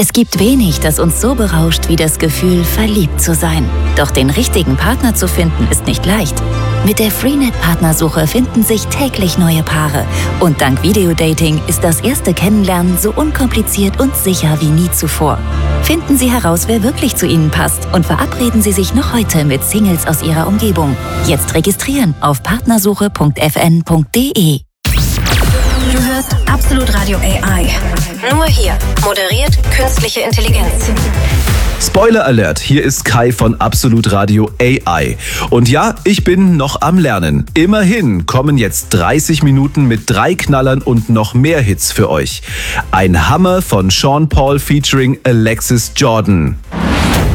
Es gibt wenig, das uns so berauscht wie das Gefühl, verliebt zu sein. Doch den richtigen Partner zu finden, ist nicht leicht. Mit der Freenet-Partnersuche finden sich täglich neue Paare. Und dank Videodating ist das erste Kennenlernen so unkompliziert und sicher wie nie zuvor. Finden Sie heraus, wer wirklich zu Ihnen passt und verabreden Sie sich noch heute mit Singles aus Ihrer Umgebung. Jetzt registrieren auf partnersuche.fn.de. Du hörst Absolut Radio AI. Nur hier. Moderiert künstliche Intelligenz. Spoiler Alert, hier ist Kai von Absolut Radio AI. Und ja, ich bin noch am Lernen. Immerhin kommen jetzt 30 Minuten mit 3 Knallern und noch mehr Hits für euch. Ein Hammer von Sean Paul featuring Alexis Jordan.